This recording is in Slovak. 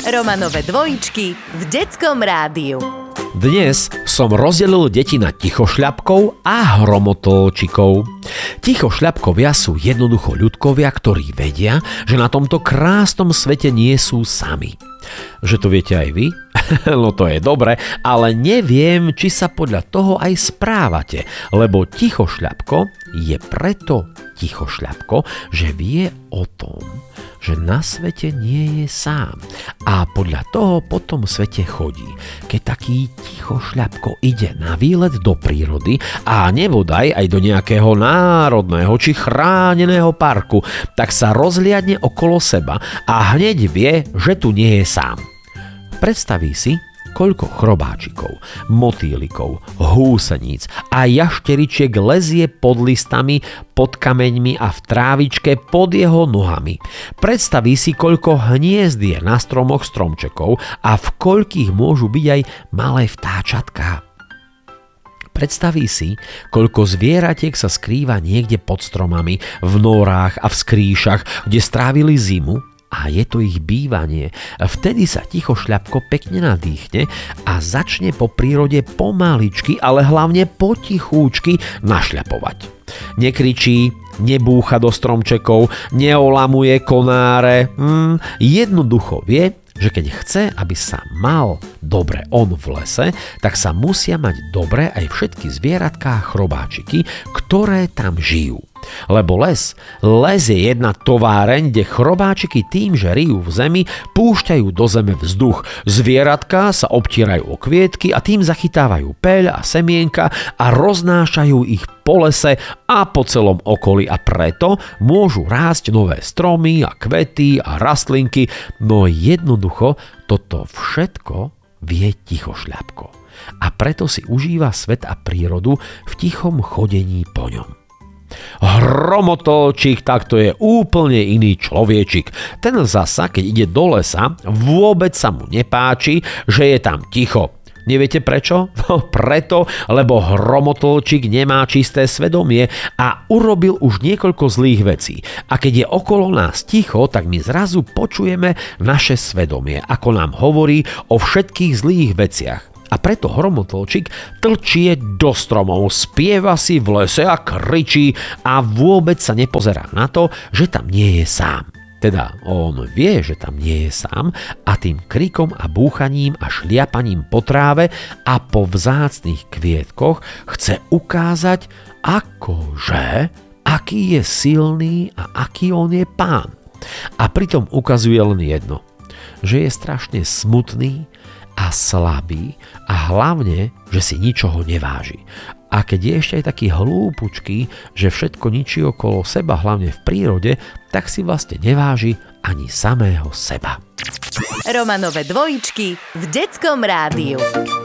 Romanove dvojičky v Detskom rádiu. Dnes som rozdelil deti na tichošľapkov a hromotolčikov. Tichošľapkovia sú jednoducho ľudkovia, ktorí vedia, že na tomto krásnom svete nie sú sami. Že to viete aj vy? No to je dobre, ale neviem, či sa podľa toho aj správate, lebo tichošľapko je preto tichošľapko, že vie o tom, že na svete nie je sám a podľa toho po tom svete chodí. Keď taký tichošľapko ide na výlet do prírody a nebodaj aj do nejakého národného či chráneného parku, tak sa rozhliadne okolo seba a hneď vie, že tu nie je sám. Predstaví si, koľko chrobáčikov, motýlikov, húseníc a jašteričiek lezie pod listami, pod kameňmi a v trávičke pod jeho nohami. Predstaví si, koľko hniezd je na stromoch stromčekov a v koľkých môžu byť aj malé vtáčatká. Predstaví si, koľko zvieratiek sa skrýva niekde pod stromami, v norách a v skrýšach, kde strávili zimu, a je to ich bývanie. Vtedy sa tichošľapko pekne nadýchne a začne po prírode pomaličky, ale hlavne potichúčky našľapovať. Nekričí, nebúcha do stromčekov, neolamuje konáre. Jednoducho vie, že keď chce, aby sa mal dobre on v lese, tak sa musia mať dobre aj všetky zvieratká a chrobáčiky, ktoré tam žijú. Lebo les je jedna továreň, kde chrobáčiky tým, že ryjú v zemi, púšťajú do zeme vzduch. Zvieratká sa obtierajú o kvietky a tým zachytávajú peľ a semienka a roznášajú ich po lese a po celom okolí a preto môžu rásť nové stromy a kvety a rastlinky, no jednoducho toto všetko vie tichošľapko. A preto si užíva svet a prírodu v tichom chodení po ňom. Hromotolčík, tak to je úplne iný človečik. Ten zasa, keď ide do lesa, vôbec sa mu nepáči, že je tam ticho. Neviete prečo? No preto, lebo hromotolčík nemá čisté svedomie a urobil už niekoľko zlých vecí. A keď je okolo nás ticho, tak my zrazu počujeme naše svedomie, ako nám hovorí o všetkých zlých veciach. A preto hromotolčík tlčie do stromov, spieva si v lese a kričí a vôbec sa nepozerá na to, že tam nie je sám. Teda on vie, že tam nie je sám a tým krikom a búchaním a šliapaním po tráve a po vzácnych kvietkoch chce ukázať, aký je silný a aký on je pán. A pritom ukazuje len jedno, že je strašne smutný a slabý a hlavne, že si ničoho neváži. A keď je ešte aj taký hlúpučký, že všetko ničí okolo seba, hlavne v prírode, tak si vlastne neváži ani samého seba. Romanove dvojičky v Detskom rádiu.